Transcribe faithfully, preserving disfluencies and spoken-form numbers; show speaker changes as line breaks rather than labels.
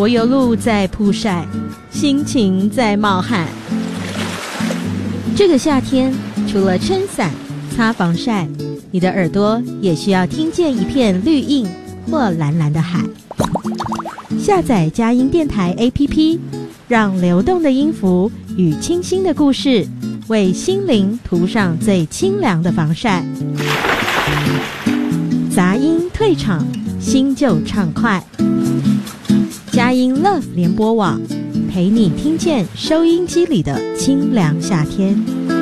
柏油路在曝晒，心情在冒汗。这个夏天，除了撑伞、擦防晒，你的耳朵也需要听见一片绿荫或蓝蓝的海。下载佳音电台 A P P， 让流动的音符与清新的故事为心灵涂上最清凉的防晒。杂音退场，心就畅快。佳音 Love 联播网，陪你听见收音机里的清凉夏天。